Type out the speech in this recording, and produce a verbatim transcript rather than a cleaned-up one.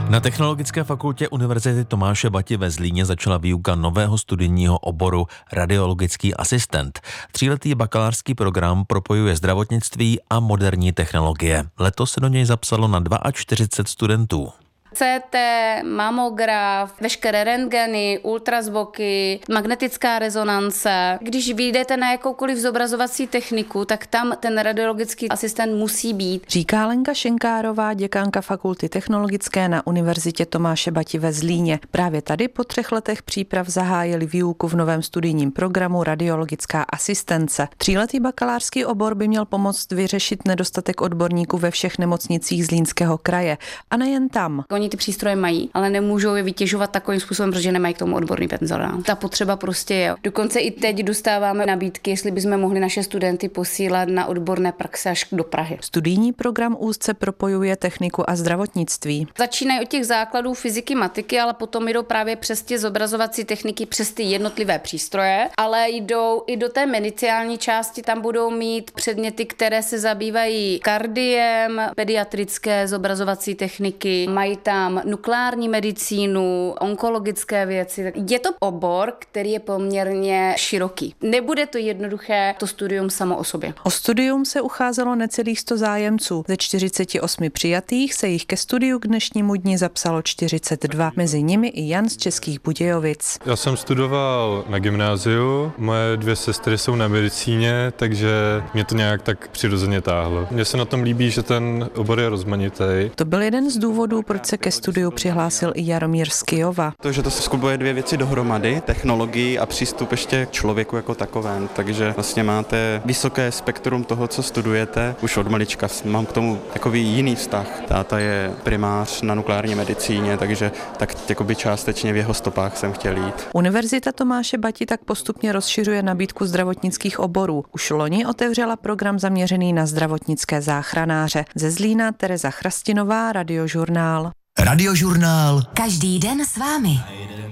Na Technologické fakultě Univerzity Tomáše Bati ve Zlíně začala výuka nového studijního oboru radiologický asistent. Tříletý bakalářský program propojuje zdravotnictví a moderní technologie. Letos se do něj zapsalo na čtyřicet dva studentů. C T, mamograf, veškeré rentgeny, ultrazvuky, magnetická rezonance. Když vyjdete na jakoukoliv zobrazovací techniku, tak tam ten radiologický asistent musí být. Říká Lenka Šenkárová, děkanka Fakulty technologické na Univerzitě Tomáše Bati ve Zlíně. Právě tady po třech letech příprav zahájili výuku v novém studijním programu radiologická asistence. Tříletý bakalářský obor by měl pomoct vyřešit nedostatek odborníků ve všech nemocnicích Zlínského kraje. A nejen tam. Oni ty přístroje mají, ale nemůžou je vytěžovat takovým způsobem, protože nemají k tomu odborný personál. Ta potřeba prostě je. Dokonce i teď dostáváme nabídky, jestli bychom mohli naše studenty posílat na odborné praxe až do Prahy. Studijní program úzce propojuje techniku a zdravotnictví. Začínají od těch základů fyziky, matiky, ale potom jdou právě přes ty zobrazovací techniky, přes ty jednotlivé přístroje, ale jdou i do té mediciální části, tam budou mít předměty, které se zabývají kardiem, pediatrické zobrazovací techniky, mají tam nukleární medicínu, onkologické věci. Je to obor, který je poměrně široký. Nebude to jednoduché, to studium samo o sobě. O studium se ucházelo necelých sto zájemců. Ze čtyřiceti osmi přijatých se jich ke studiu k dnešnímu dni zapsalo čtyřicet dva. Mezi nimi i Jan z Českých Budějovic. Já jsem studoval na gymnáziu, moje dvě sestry jsou na medicíně, takže mě to nějak tak přirozeně táhlo. Mně se na tom líbí, že ten obor je rozmanitý. To byl jeden z důvodů, proč se ke studiu přihlásil i Jaromír z Kyjova. To, že to se skloubuje dvě věci dohromady, technologii a přístup ještě k člověku jako takovém, takže vlastně máte vysoké spektrum toho, co studujete. Už od malička mám k tomu takový jiný vztah. Táta je primář na nukleární medicíně, takže tak jakoby částečně v jeho stopách jsem chtěl jít. Univerzita Tomáše Bati tak postupně rozšiřuje nabídku zdravotnických oborů. Už loni otevřela program zaměřený na zdravotnické záchranáře. Ze Zlína Tereza Chrastinová, Radiožurnál. Radiožurnál. Každý den s vámi.